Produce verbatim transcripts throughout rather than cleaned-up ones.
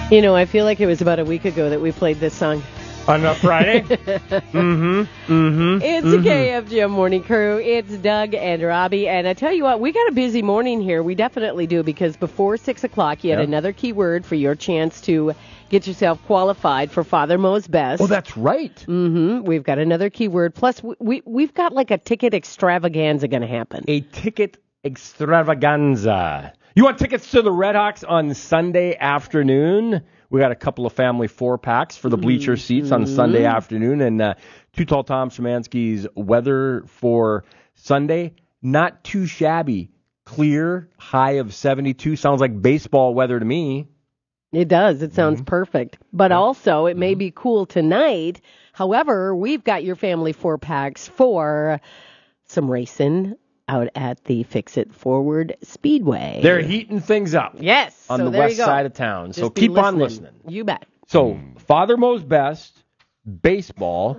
You know, I feel like it was about a week ago that we played this song. On a Friday? mm-hmm. Mm-hmm. It's mm-hmm. the K F G M Morning Crew. It's Doug and Robbie. And I tell you what, we got a busy morning here. We definitely do, because before six o'clock, you had Yep. another keyword for your chance to get yourself qualified for Father Mo's Best. Oh, that's right. Mm-hmm. We've got another keyword. Plus, we, we, we've got like a ticket extravaganza going to happen. A ticket extravaganza. You want tickets to the Redhawks on Sunday afternoon? We got a couple of family four-packs for the bleacher seats on Sunday afternoon. And uh, Too Tall Tom Szymanski's weather for Sunday, not too shabby. Clear, high of seventy-two. Sounds like baseball weather to me. It does. It sounds mm-hmm. perfect. But also, it mm-hmm. may be cool tonight. However, we've got your family four-packs for some racing out at the Fix It Forward Speedway. They're heating things up. Yes. On so the there west you go. side of town. Just so be keep listening. on listening. You bet. So Father Mo's Best, baseball,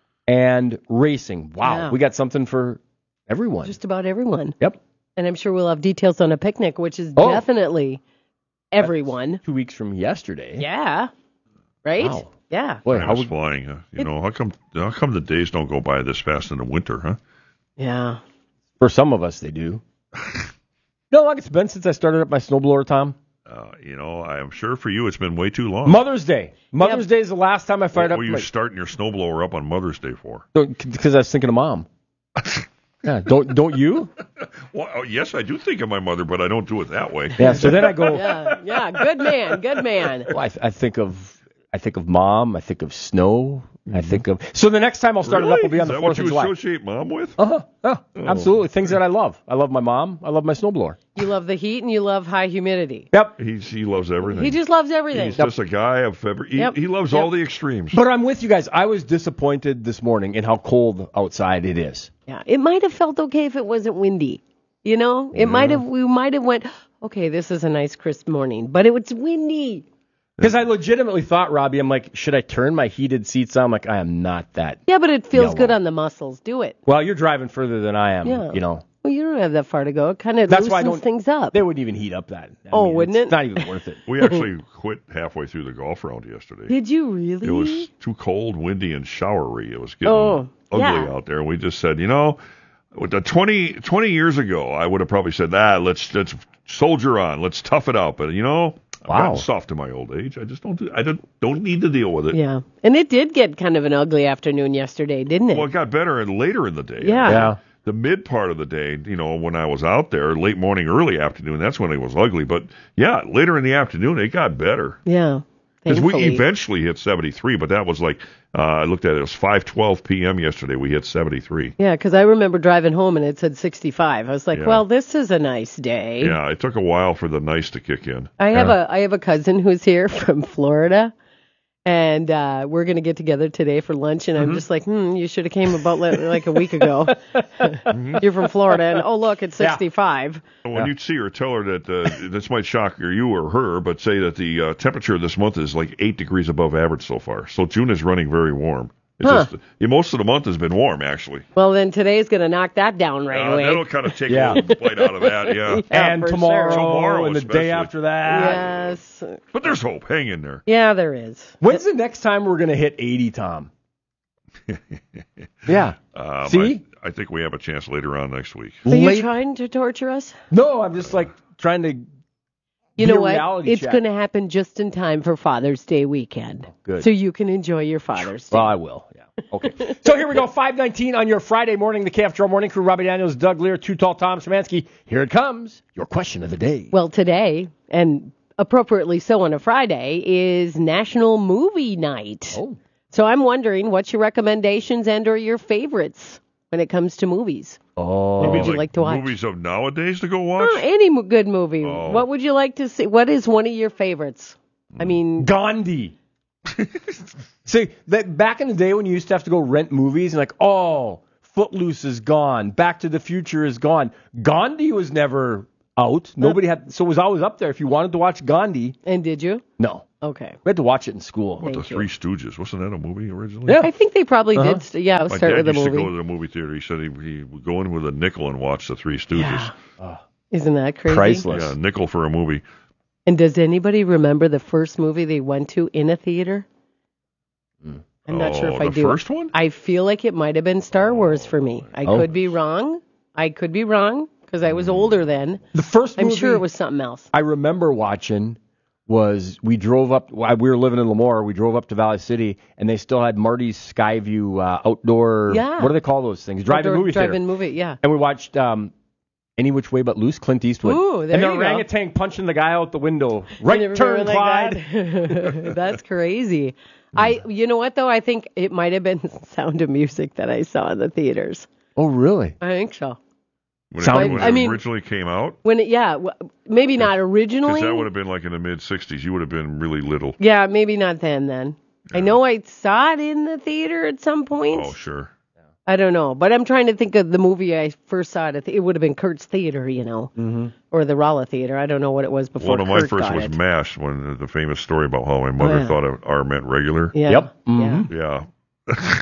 and racing. Wow. Yeah. We got something for everyone. Just about everyone. Yep. And I'm sure we'll have details on a picnic, which is oh. definitely everyone. That's two weeks from yesterday. Yeah. Right? Wow. Yeah. Boy, how was flying. Huh? You it, know, how come how come the days don't go by this fast in the winter, huh? Yeah. For some of us, they do. No, like it's been since I started up my snowblower, Tom. Uh, you know, I'm sure for you it's been way too long. Mother's Day. Mother's yep. Day is the last time I fired what up. What were you my... starting your snowblower up on Mother's Day for? Because I was thinking of Mom. Yeah, don't don't you? Well, oh, yes, I do think of my mother, but I don't do it that way. Yeah, so then I go. yeah, yeah, good man, good man. Well, I, I think of I think of Mom. I think of snow. I think of. So the next time I'll start really? it up will be on Is the fourth of July. What you associate Mom with? Uh-huh. Uh oh. Absolutely. Things that I love. I love my mom. I love my snowblower. You love the heat and you love high humidity. Yep. He's, he loves everything. He just loves everything. He's yep. just a guy of every. He, yep. he loves yep. all the extremes. But I'm with you guys. I was disappointed this morning in how cold outside it is. Yeah. It might have felt okay if it wasn't windy. You know, it yeah. might have. We might have went. Okay, this is a nice crisp morning, but it was windy. Because I legitimately thought, Robbie, I'm like, should I turn my heated seats on? I'm like, I am not that. Yeah, but it feels yellow. good on the muscles. Do it. Well, you're driving further than I am, yeah. you know. Well, you don't have that far to go. It kind of That's loosens why I don't, things up. They wouldn't even heat up that. I oh, mean, wouldn't it's it? It's not even worth it. We actually quit halfway through the golf round yesterday. Did you really? It was too cold, windy, and showery. It was getting oh, ugly yeah. out there. And we just said, you know, with the twenty, twenty years ago, I would have probably said, ah, let's, let's soldier on. Let's tough it out. But, you know, I've wow. gotten soft in my old age. I just don't do, I don't, don't need to deal with it. Yeah. And it did get kind of an ugly afternoon yesterday, didn't it? Well, it got better and later in the day. Yeah. yeah. The mid part of the day, you know, when I was out there, late morning, early afternoon, that's when it was ugly. But, yeah, later in the afternoon, it got better. Yeah. Because we eventually hit seventy-three, but that was like, uh, I looked at it, it was five twelve p.m. yesterday. We hit seventy-three. Yeah, because I remember driving home and it said sixty-five. I was like, yeah. well, this is a nice day. Yeah, it took a while for the nice to kick in. I have yeah. a I have a cousin who's here from Florida, and uh, we're going to get together today for lunch, and mm-hmm. I'm just like, hmm, you should have came about like a week ago. mm-hmm. You're from Florida, and oh, look, it's sixty-five. Yeah. When yeah. you see her, tell her that uh, this might shock you or her, but say that the uh, temperature this month is like eight degrees above average so far. So June is running very warm. It's huh. just, yeah, most of the month has been warm, actually. Well, then today's going to knock that down right uh, away. That'll kind of take yeah. a little bite out of that, yeah. yeah and tomorrow, sure. tomorrow and the especially. day after that. Yes. But there's hope. Hang in there. Yeah, there is. When's the next time we're going to hit eighty, Tom? yeah. Um, See? I, I think we have a chance later on next week. Are you Late... trying to torture us? No, I'm just like trying to. You know what? It's check. going to happen just in time for Father's Day weekend. Good. So you can enjoy your Father's Day. Well, I will. Yeah. Okay. So here we go. five nineteen on your Friday morning. The K F G M Morning Crew. Robbie Daniels, Doug Lear, Too Tall Tom Szymanski. Here it comes. Your question of the day. Well, today, and appropriately so on a Friday, is National Movie Night. Oh. So I'm wondering, what's your recommendations and or your favorites when it comes to movies? Oh. What would you like to watch? Movies of nowadays to go watch? Oh, any mo- good movie. Oh. What would you like to see? What is one of your favorites? I mean... Gandhi. See, that back in the day when you used to have to go rent movies and like, oh, Footloose is gone. Back to the Future is gone. Gandhi was never out. Nobody had... So it was always up there if you wanted to watch Gandhi. And did you? No. Okay. We had to watch it in school. What, The Thank Three you. Stooges? Wasn't that a movie originally? Yeah. I think they probably Uh-huh. did. St- yeah, I'll My start dad with the used movie. to go to the movie theater. He said he, he would go in with a nickel and watch The Three Stooges. Yeah. Uh, Isn't that crazy? Priceless. Yeah, a nickel for a movie. And does anybody remember the first movie they went to in a theater? Mm. I'm not oh, sure if I the do. The first one? I feel like it might have been Star Wars for me. I Oh. could be wrong. I could be wrong because I was older then. The first I'm movie sure it was something else. I remember watching was we drove up, we were living in Lemoore, we drove up to Valley City, and they still had Marty's Skyview uh, outdoor, Yeah. what do they call those things? Drive-in Outdoor movie theater. Drive-in movie, yeah. And we watched um, Any Which Way But Loose, Clint Eastwood. Ooh, there and the you go. orangutan punching the guy out the window. You Right never turn, remember like Clyde. that? That's crazy. I, you know what though? I think it might have been Sound of Music that I saw in the theaters. Oh, really? I think so. When, Sound- it, when I it mean- originally came out? When it, yeah, w- maybe not originally. Because that would have been like in the mid-sixties. You would have been really little. Yeah, maybe not then. Then I know I saw it in the theater at some point. Oh, sure. I don't know, but I'm trying to think of the movie I first saw it at. The, it would have been Kurt's Theater, you know, Mm-hmm. or the Rolla Theater. I don't know what it was before. One of my Kurt first got was it. MASH, when the famous story about how my mother Oh, yeah. thought a R meant regular. Yeah. Yep. Yeah. Mhm. Yeah.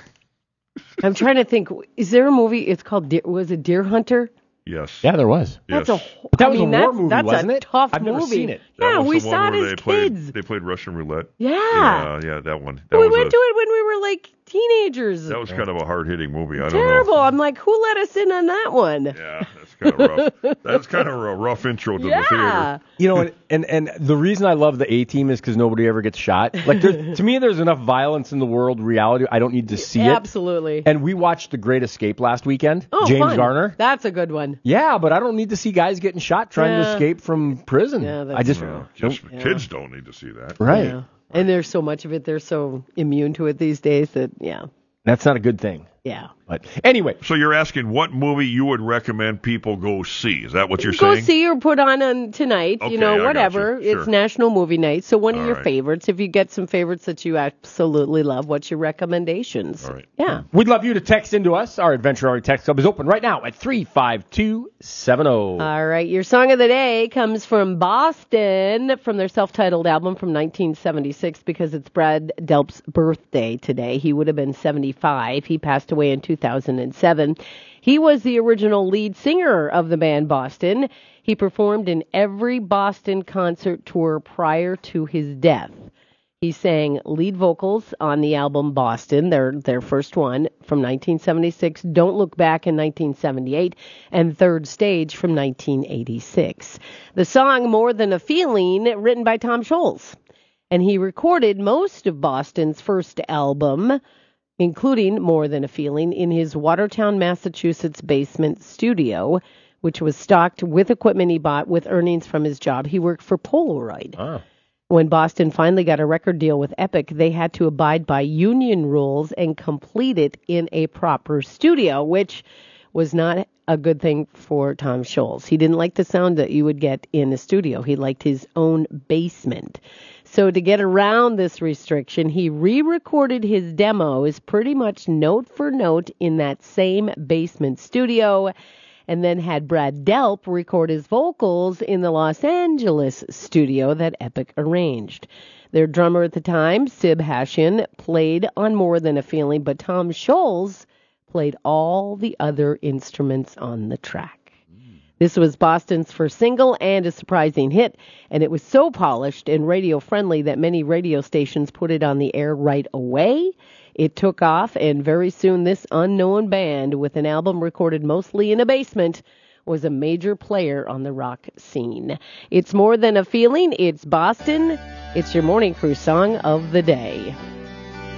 I'm trying to think. Is there a movie? It's called. Deer, was it Deer Hunter? Yes. Yeah, there was. That's Yes. a. wh- But that I was mean, a war that's, movie, that's wasn't a it? tough I've never movie. seen it. That Yeah, was we the saw one it where as they played, kids. They played Russian roulette. Yeah. Yeah, yeah, that one. That we was went a, to it when we were like teenagers. That was kind of a hard-hitting movie. I don't Terrible. know. I'm like, who let us in on that one? Yeah, that's kind of rough. That's kind of a rough intro to the Yeah. theater. You know, and, and and the reason I love the A Team is because nobody ever gets shot. Like, there's, to me, there's enough violence in the world, reality. I don't need to see it. Absolutely. And we watched The Great Escape last weekend. Oh, James fun. Garner. That's a good one. Yeah, but I don't need to see guys getting shot trying to Yeah. escape from prison. Yeah, that's I just true. Just don't- Yeah. kids don't need to see that. right. Yeah. And there's so much of it. They're so immune to it these days that, yeah. That's not a good thing. Yeah. But anyway, So you're asking what movie you would recommend people go see? Is that what you're Go saying? see or put on on tonight, Okay, you know, I got whatever. you. Sure. It's National Movie Night. So one of All your right. favorites. If you get some favorites that you absolutely love, what's your recommendations? All right. Yeah. we'd love you to text into us. Our Adventure Hour text club is open right now at three five two seven zero. All right. Your song of the day comes from Boston from their self-titled album from nineteen seventy-six because it's Brad Delp's birthday today. He would have been seventy-five. He passed away in two thousand seven. He was the original lead singer of the band Boston. He performed in every Boston concert tour prior to his death. He sang lead vocals on the album Boston, their their first one, from nineteen seventy-six, Don't Look Back in nineteen seventy-eight, and Third Stage from nineteen eighty-six. The song More Than a Feeling, written by Tom Scholz. And he recorded most of Boston's first album, including More Than a Feeling, in his Watertown, Massachusetts basement studio, which was stocked with equipment he bought with earnings from his job. He worked for Polaroid. Oh. When Boston finally got a record deal with Epic, they had to abide by union rules and complete it in a proper studio, which was not a good thing for Tom Scholz. He didn't like the sound that you would get in a studio. He liked his own basement. So to get around this restriction, he re-recorded his demos pretty much note for note in that same basement studio, and then had Brad Delp record his vocals in the Los Angeles studio that Epic arranged. Their drummer at the time, Sib Hashian, played on More Than a Feeling, but Tom Scholz played all the other instruments on the track. This was Boston's first single and a surprising hit, and it was so polished and radio-friendly that many radio stations put it on the air right away. It took off, and very soon this unknown band, with an album recorded mostly in a basement, was a major player on the rock scene. It's More Than a Feeling. It's Boston. It's your Morning Crew song of the day.